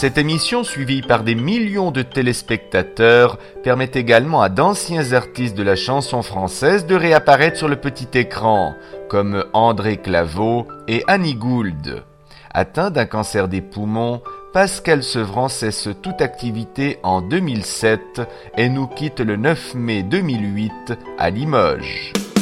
Cette émission, suivie par des millions de téléspectateurs, permet également à d'anciens artistes de la chanson française de réapparaître sur le petit écran, comme André Claveau et Annie Gould. Atteint d'un cancer des poumons, Pascal Sevran cesse toute activité en 2007 et nous quitte le 9 mai 2008 à Limoges.